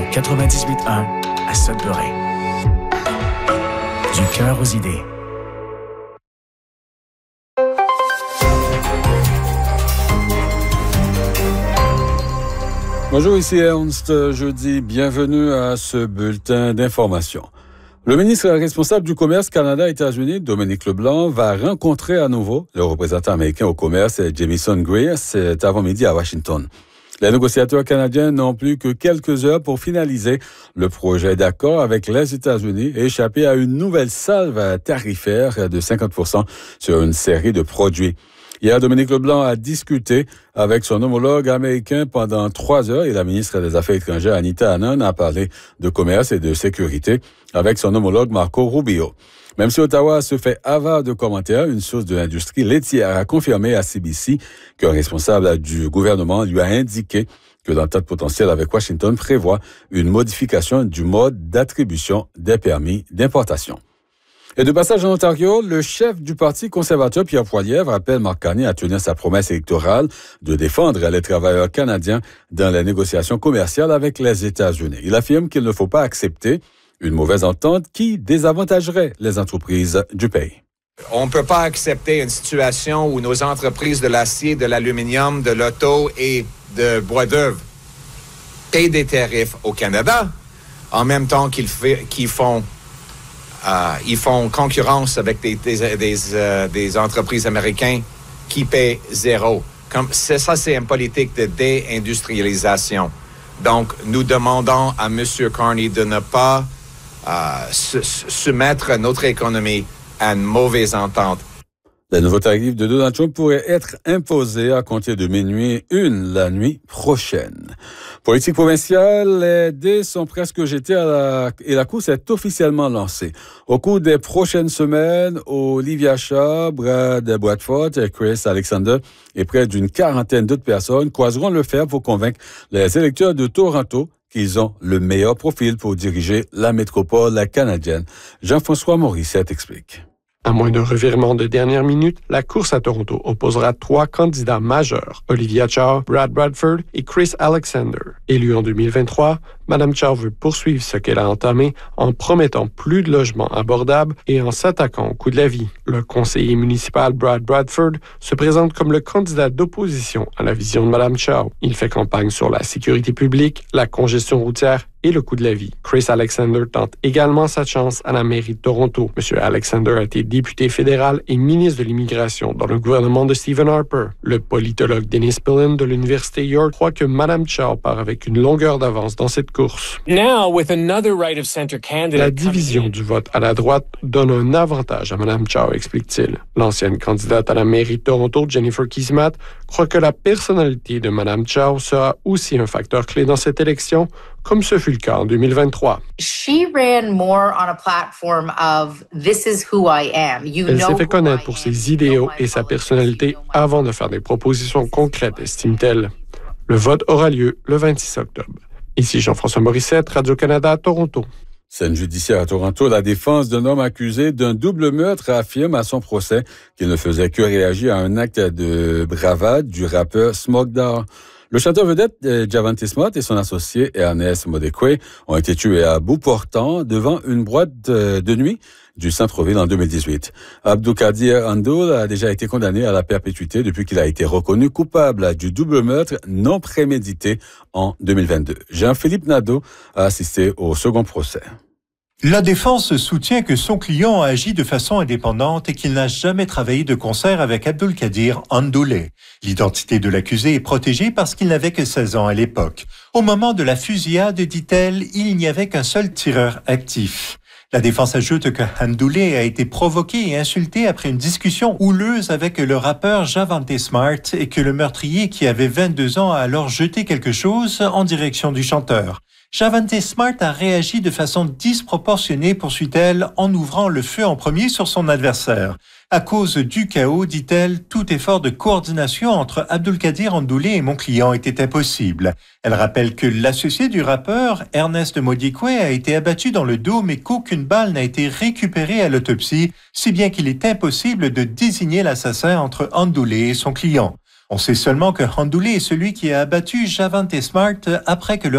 98.1 à Sudbury. Du cœur aux idées. Bonjour, ici Ernst. Jeudi, bienvenue à ce bulletin d'information. Le ministre responsable du commerce Canada-États-Unis, Dominique Leblanc, va rencontrer à nouveau le représentant américain au commerce, Jamieson Gray, cet avant-midi à Washington. Les négociateurs canadiens n'ont plus que quelques heures pour finaliser le projet d'accord avec les États-Unis et échapper à une nouvelle salve tarifaire de 50% sur une série de produits. Hier, Dominique Leblanc a discuté avec son homologue américain pendant 3 heures et la ministre des Affaires étrangères, Anita Anand, a parlé de commerce et de sécurité avec son homologue Marco Rubio. Même si Ottawa se fait avare de commentaires, une source de l'industrie laitière a confirmé à CBC qu'un responsable du gouvernement lui a indiqué que l'entente potentielle avec Washington prévoit une modification du mode d'attribution des permis d'importation. Et de passage en Ontario, le chef du Parti conservateur, Pierre Poilievre, appelle Mark Carney à tenir sa promesse électorale de défendre les travailleurs canadiens dans les négociations commerciales avec les États-Unis. Il affirme qu'il ne faut pas accepter une mauvaise entente qui désavantagerait les entreprises du pays. On ne peut pas accepter une situation où nos entreprises de l'acier, de l'aluminium, de l'auto et de bois d'œuvre paient des tarifs au Canada, en même temps qu'ils font concurrence avec des entreprises américaines qui paient zéro. C'est une politique de déindustrialisation. Donc, nous demandons à M. Carney de ne pas soumettre notre économie à une mauvaise entente. Les nouveaux tarifs de Donald Trump pourraient être imposés à compter de minuit 1 la nuit prochaine. Politique provinciale, les dés sont presque jetés et la course est officiellement lancée. Au cours des prochaines semaines, Olivia Shaw, Brad Bradford, Chris Alexander et près d'une quarantaine d'autres personnes croiseront le fer pour convaincre les électeurs de Toronto qu'ils ont le meilleur profil pour diriger la métropole canadienne. Jean-François Morissette explique. À moins d'un revirement de dernière minute, la course à Toronto opposera 3 candidats majeurs, Olivia Chow, Brad Bradford et Chris Alexander. Élue en 2023, Mme Chow veut poursuivre ce qu'elle a entamé en promettant plus de logements abordables et en s'attaquant au coût de la vie. Le conseiller municipal Brad Bradford se présente comme le candidat d'opposition à la vision de Mme Chow. Il fait campagne sur la sécurité publique, la congestion routière et le coût de la vie. Chris Alexander tente également sa chance à la mairie de Toronto. M. Alexander a été député fédéral et ministre de l'Immigration dans le gouvernement de Stephen Harper. Le politologue Dennis Pillen de l'Université York croit que Mme Chow part avec une longueur d'avance dans cette course. La division du vote à la droite donne un avantage à Mme Chow, explique-t-il. L'ancienne candidate à la mairie de Toronto, Jennifer Keesmaat, croit que la personnalité de Mme Chow sera aussi un facteur clé dans cette élection, comme ce fut le cas en 2023. Elle s'est fait connaître pour ses idéaux et sa personnalité avant de faire des propositions concrètes, estime-t-elle. Le vote aura lieu le 26 octobre. Ici Jean-François Morissette, Radio-Canada, Toronto. Scène judiciaire à Toronto, la défense d'un homme accusé d'un double meurtre affirme à son procès qu'il ne faisait que réagir à un acte de bravade du rappeur Smoke Dogg. Le chanteur vedette Javante Smart et son associé Ernest Modekwe ont été tués à bout portant devant une boîte de nuit du centre-ville en 2018. Abdoukadir Andoul a déjà été condamné à la perpétuité depuis qu'il a été reconnu coupable du double meurtre non prémédité en 2022. Jean-Philippe Nadeau a assisté au second procès. La défense soutient que son client a agi de façon indépendante et qu'il n'a jamais travaillé de concert avec Abdulkadir Andoulé. L'identité de l'accusé est protégée parce qu'il n'avait que 16 ans à l'époque. Au moment de la fusillade, dit-elle, il n'y avait qu'un seul tireur actif. La défense ajoute que Andoulé a été provoqué et insulté après une discussion houleuse avec le rappeur Javante Smart et que le meurtrier, qui avait 22 ans, a alors jeté quelque chose en direction du chanteur. Javante Smart a réagi de façon disproportionnée, poursuit-elle, en ouvrant le feu en premier sur son adversaire. À cause du chaos, dit-elle, tout effort de coordination entre Abdulkadir Andoulé et mon client était impossible. Elle rappelle que l'associé du rappeur, Ernest Modikwe, a été abattu dans le dos mais qu'aucune balle n'a été récupérée à l'autopsie, si bien qu'il est impossible de désigner l'assassin entre Andoulé et son client. On sait seulement que Andoulé est celui qui a abattu Javante Smart après que le